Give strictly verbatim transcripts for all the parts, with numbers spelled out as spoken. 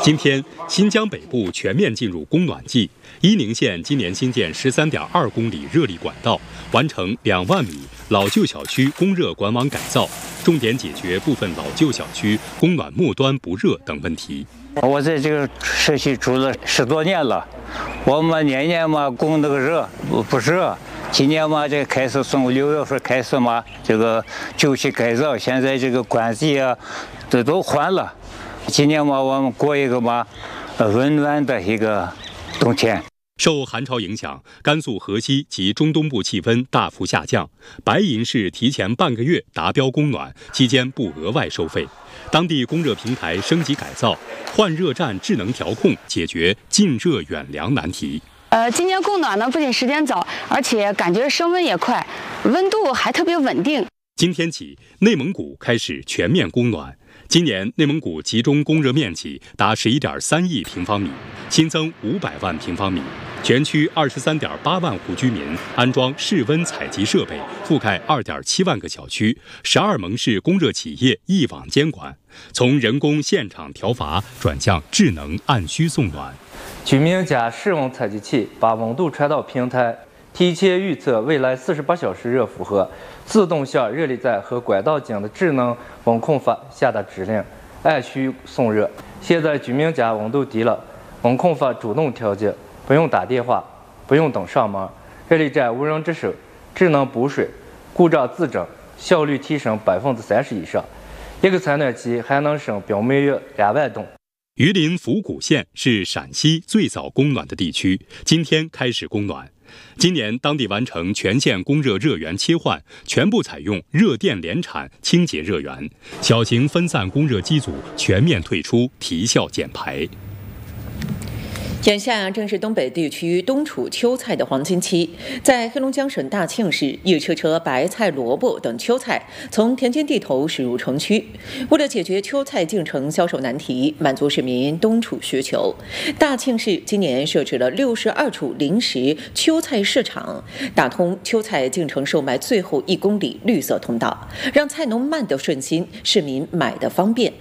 今天，新疆北部全面进入供暖季。伊宁县今年新建十三点二公里热力管道，完成两万米老旧小区供热管网改造，重点解决部分老旧小区供暖末端不热等问题。 我在这个社区住了十多年了，我们年年嘛供那个热不不热。今年嘛，这开始从六月份开始嘛，这个旧区改造，现在这个管子啊，这都换了。今年嘛，我们过一个嘛，温暖的一个冬天。 受寒潮影响，甘肃河西及中东部气温大幅下降，白银市提前半个月达标供暖，期间不额外收费。当地供热平台升级改造，换热站智能调控，解决近热远凉难题。 呃，今年供暖呢，不仅时间早，而且感觉升温也快，温度还特别稳定。 今天起，内蒙古开始全面供暖。今年内蒙古集中供热面积达十一点三亿平方米，新增五百万平方米。全区二十三点八万户居民安装室温采集设备，覆盖二点七万个小区，十二盟市供热企业一网监管，从人工现场调阀转向智能按需送暖。 居民家室温采集器把温度传到平台，提前预测未来四十八小时热负荷，自动向热力站和管道间的智能温控阀下达指令，按需送热。现在居民家温度低了，温控阀主动调节，不用打电话，不用等上门，热力站无人值守，智能补水，故障自整，效率提升百分之三十以上。一个采暖期还能省表每月两万吨。 榆林府谷县是陕西最早供暖的地区，今天开始供暖。今年当地完成全县供热热源切换，全部采用热电联产清洁热源，小型分散供热机组全面退出，提效减排。 眼下正是东北地区冬储秋菜的黄金期，在黑龙江省大庆市，一车车白菜、萝卜等秋菜从田间地头驶入城区。为了解决秋菜进城销售难题，满足市民冬储需求，大庆市今年设置了六十二处临时秋菜市场，打通秋菜进城售卖最后一公里绿色通道，让菜农卖得顺心，市民买得方便。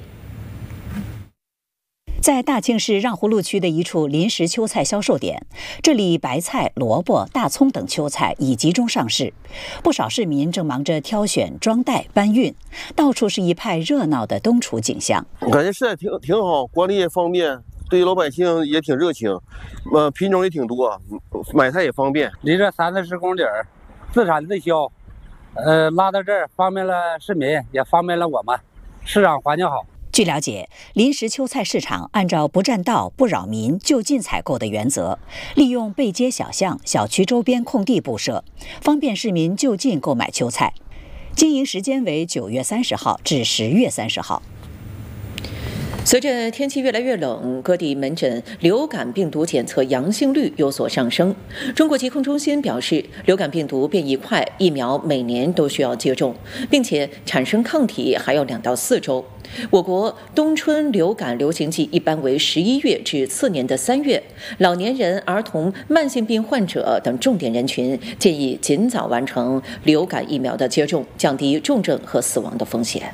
在大庆市让胡路区的一处临时秋菜销售点，这里白菜、萝卜、大葱等秋菜已集中上市，不少市民正忙着挑选、装袋、搬运，到处是一派热闹的冬储景象。 我感觉实在挺挺好，管理也方便，对老百姓也挺热情，呃，品种也挺多，买菜也方便。 离这三四十公里，自产自销，呃，拉到这儿方便了市民，也方便了我们，市场环境好。 据了解，临时秋菜市场按照不占道、不扰民、就近采购的原则，利用背街小巷、小区周边空地布设，方便市民就近购买秋菜。经营时间为九月三十号至十月三十号。 随着天气越来越冷，各地门诊流感病毒检测阳性率有所上升。中国疾控中心表示，流感病毒变异快，疫苗每年都需要接种，并且产生抗体还要两到四周。我国冬春流感流行季一般为十一月至次年的三月，老年人、儿童、慢性病患者等重点人群建议尽早完成流感疫苗的接种，降低重症和死亡的风险。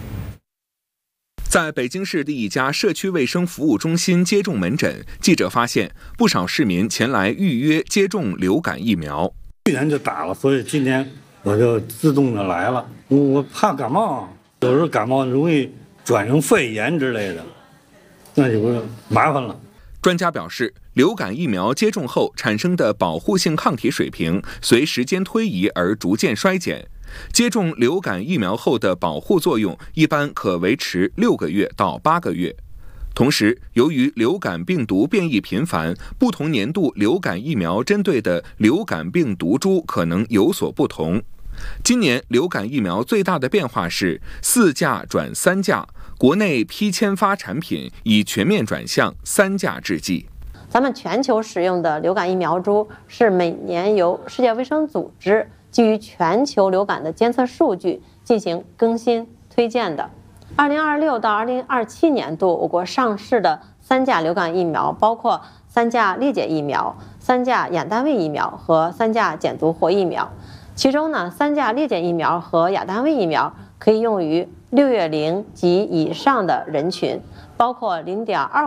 在北京市的一家社区卫生服务中心接种门诊，记者发现不少市民前来预约接种流感疫苗。 去年就打了，所以今年我就自动的来了。我怕感冒，有时候感冒容易转成肺炎之类的，那就麻烦了。 专家表示，流感疫苗接种后产生的保护性抗体水平随时间推移而逐渐衰减。接种流感疫苗后的保护作用一般可维持六个月到八个月。同时，由于流感病毒变异频繁，不同年度流感疫苗针对的流感病毒株可能有所不同。今年流感疫苗最大的变化是四价转三价，国内批签发产品已全面转向三价制剂。 咱们全球使用的流感疫苗株是每年由世界卫生组织基于全球流感的监测数据进行更新推荐的。二零二六到二零二七年度，我国上市的三价流感疫苗包括三价裂解疫苗、三价亚单位疫苗和三价减毒活疫苗。其中呢，三价裂解疫苗和亚单位疫苗可以用于六月龄及以上的人群，包括零点二